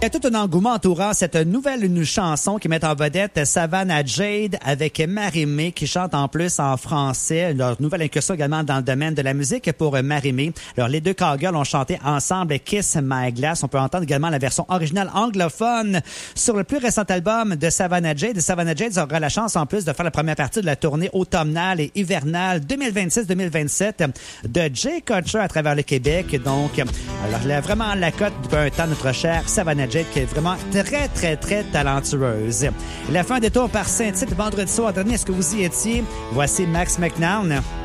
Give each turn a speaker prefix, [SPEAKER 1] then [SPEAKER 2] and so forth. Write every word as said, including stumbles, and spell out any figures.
[SPEAKER 1] Il y a tout un engouement entourant cette nouvelle une chanson qui met en vedette Savannah Jade avec Marie-Mé qui chante en plus en français. Leur nouvelle incursion également dans le domaine de la musique pour Marie-Mé. Alors, les deux cowgirls ont chanté ensemble Kiss My Glass. On peut entendre également la version originale anglophone sur le plus récent album de Savannah Jade. Savannah Jade aura la chance en plus de faire la première partie de la tournée automnale et hivernale deux mille vingt-six deux mille vingt-sept de Jay Kutcher à travers le Québec. Donc, alors, elle a vraiment la cote depuis un temps, notre chère Savannah Jade, qui est vraiment très, très, très talentueuse. Il a fait un détour par Saint-Tite vendredi soir dernier. Est-ce que vous y étiez? Voici Max McNown.